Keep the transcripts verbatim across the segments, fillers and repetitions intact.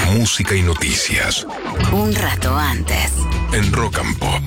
música y noticias. Un rato antes. En Rock and Pop.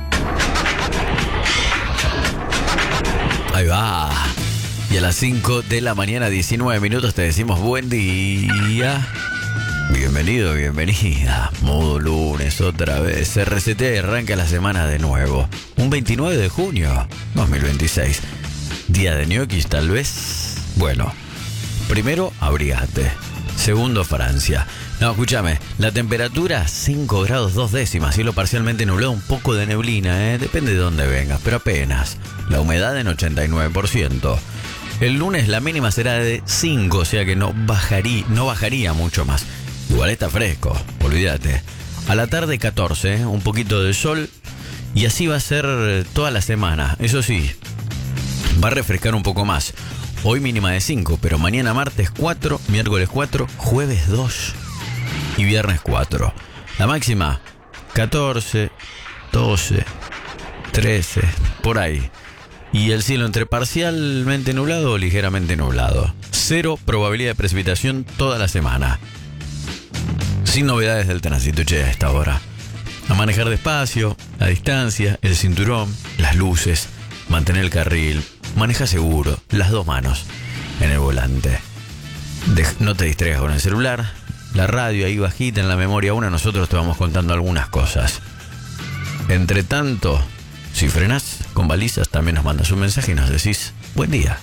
Ahí va. Y a las cinco de la mañana, diecinueve minutos, te decimos buen día. Bienvenido, bienvenida. Modo lunes, otra vez. Se resetea y arranca la semana de nuevo. Un veintinueve de junio, dos mil veintiséis. Día de ñoquis, tal vez. Bueno, primero, abrigate. Segundo, Francia. No, escúchame, la temperatura cinco grados dos décimas, cielo parcialmente nublado, un poco de neblina, ¿eh? Depende de dónde vengas, pero apenas. La humedad en ochenta y nueve por ciento. El lunes la mínima será de cinco, o sea que no bajaría, no bajaría mucho más. Igual está fresco, olvídate. A la tarde catorce, ¿eh? Un poquito de sol, y así va a ser toda la semana. Eso sí, va a refrescar un poco más. Hoy mínima de cinco, pero mañana martes cuatro, miércoles cuatro, jueves dos y viernes cuatro. La máxima catorce, doce, trece, por ahí. Y el cielo entre parcialmente nublado o ligeramente nublado. Cero probabilidad de precipitación toda la semana. Sin novedades del tránsito, che, a esta hora. A manejar despacio, la distancia, el cinturón, las luces, mantener el carril. Maneja seguro, las dos manos en el volante. De, no te distraigas con el celular. La radio ahí bajita en la memoria una, nosotros te vamos contando algunas cosas. Entre tanto, si frenás con balizas, también nos mandas un mensaje y nos decís buen día.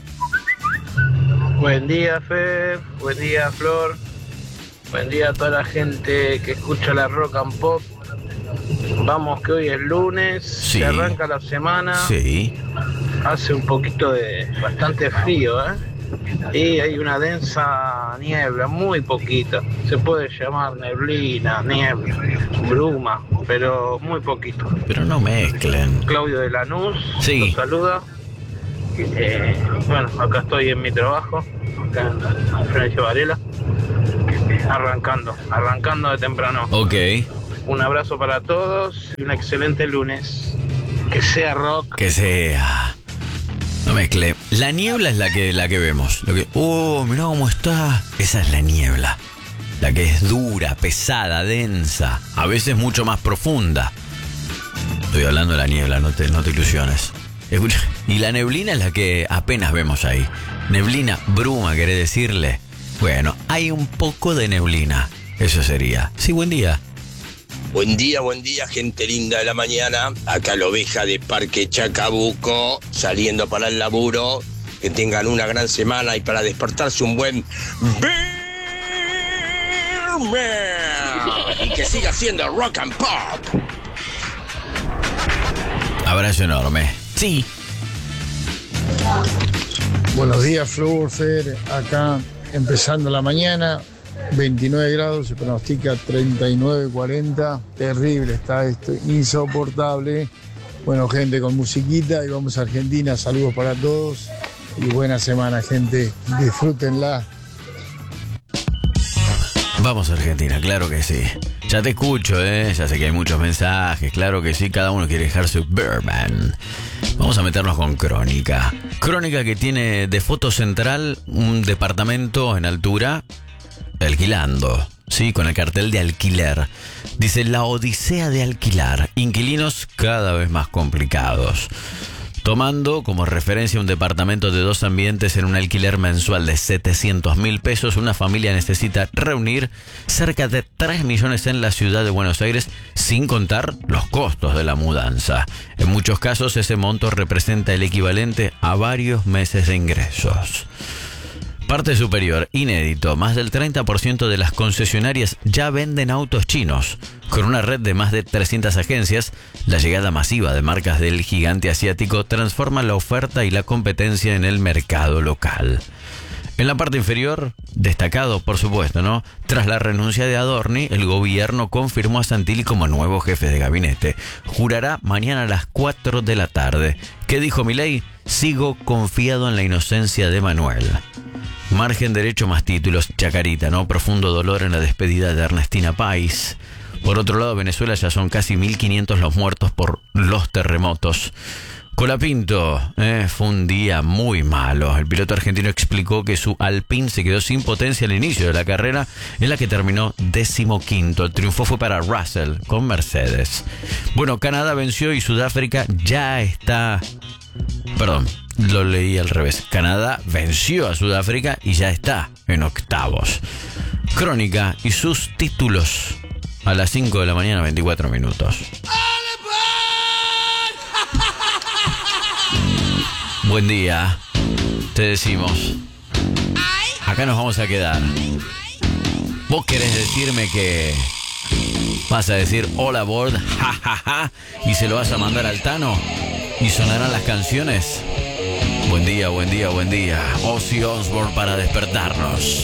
Buen día, Fer. Buen día, Flor. Buen día a toda la gente que escucha la Rock and Pop. Vamos que hoy es lunes, sí. Se arranca la semana. Sí. Hace un poquito de bastante frío, ¿eh? Y hay una densa niebla, muy poquita. Se puede llamar neblina, niebla, bruma, pero muy poquito. Pero no mezclen. Claudio de Lanús, sí. Los saluda. Eh, bueno, acá estoy en mi trabajo, acá en Florencio Varela. Arrancando, arrancando de temprano. Ok. Un abrazo para todos y un excelente lunes. Que sea rock. Que sea. No mezcle. La niebla es la que, la que vemos. Lo que, oh, mirá cómo está. Esa es la niebla. La que es dura, pesada, densa. A veces mucho más profunda. Estoy hablando de la niebla, no te, no te ilusiones. Escucha. Y la neblina es la que apenas vemos ahí. Neblina, bruma, ¿querés decirle? Bueno, hay un poco de neblina. Eso sería. Sí, buen día. Buen día, buen día, gente linda de la mañana. Acá la oveja de Parque Chacabuco, saliendo para el laburo. Que tengan una gran semana y para despertarse un buen y que siga siendo Rock and Pop. Abrazo enorme. Sí. Buenos días, Flor, Fer. Acá empezando la mañana. veintinueve grados, se pronostica treinta y nueve, cuarenta. Terrible está esto, insoportable. Bueno, gente, con musiquita y vamos a Argentina. Saludos para todos y buena semana, gente. Disfrútenla. Vamos a Argentina, claro que sí. Ya te escucho, ¿eh? Ya sé que hay muchos mensajes, claro que sí. Cada uno quiere dejar su Birdman. Vamos a meternos con Crónica. Crónica que tiene de foto central un departamento en altura alquilando, sí, con el cartel de alquiler. Dice la odisea de alquilar, inquilinos cada vez más complicados. Tomando como referencia un departamento de dos ambientes en un alquiler mensual de setecientos mil pesos, una familia necesita reunir cerca de tres millones en la ciudad de Buenos Aires, sin contar los costos de la mudanza. En muchos casos ese monto representa el equivalente a varios meses de ingresos. Parte superior, inédito, más del treinta por ciento de las concesionarias ya venden autos chinos. Con una red de más de trescientas agencias, la llegada masiva de marcas del gigante asiático transforma la oferta y la competencia en el mercado local. En la parte inferior, destacado por supuesto, ¿no? Tras la renuncia de Adorni, el gobierno confirmó a Santilli como nuevo jefe de gabinete. Jurará mañana a las cuatro de la tarde. ¿Qué dijo Milei? Sigo confiado en la inocencia de Manuel. Margen derecho más títulos, Chacarita, ¿no? Profundo dolor en la despedida de Ernestina Pais. Por otro lado, Venezuela ya son casi mil quinientos los muertos por los terremotos. Colapinto, eh, fue un día muy malo. El piloto argentino explicó que su Alpine se quedó sin potencia al inicio de la carrera, en la que terminó decimoquinto. El triunfo fue para Russell con Mercedes. Bueno, Canadá venció y Sudáfrica ya está... Perdón, lo leí al revés. Canadá venció a Sudáfrica y ya está en octavos. Crónica y sus títulos a las cinco de la mañana, veinticuatro minutos. Buen día, te decimos. Acá nos vamos a quedar. ¿Vos querés decirme que vas a decir hola board, ja, ja, ja, y se lo vas a mandar al Tano y sonarán las canciones? Buen día, buen día, buen día. Ozzy Osbourne para despertarnos.